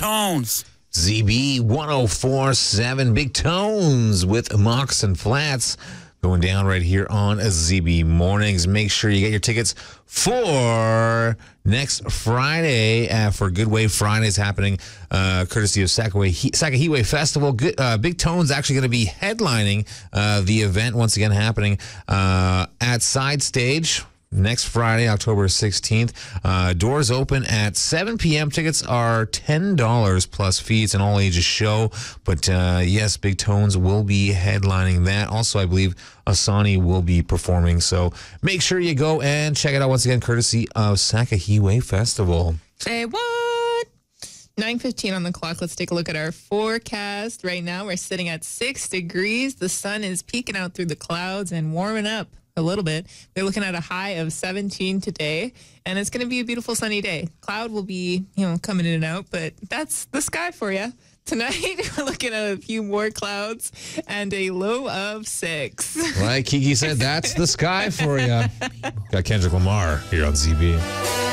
Tones. ZB 104.7 Big Tones with Moccasin Flats going down right here on ZB Mornings. Make sure you get your tickets for next Friday for Goodway Fridays happening courtesy of Sakahiwe Festival. Big Tones actually going to be headlining the event once again happening at Side Stage. Next Friday, October 16th. Doors open at 7 p.m. Tickets are $10 plus fees, an all-ages show. But yes, Big Tones will be headlining that. Also, I believe Asani will be performing. So make sure you go and check it out once again, courtesy of Sakahiwe Festival. Say what? 9:15 on the clock. Let's take a look at our forecast. Right now, we're sitting at 6 degrees. The sun is peeking out through the clouds and warming up a little bit. They're looking at a high of 17 today, and it's going to be a beautiful sunny day. Cloud will be, coming in and out, but that's the sky for you. Tonight, we're looking at a few more clouds and a low of 6. Like Kiki said, that's the sky for you. Got Kendrick Lamar here on ZB.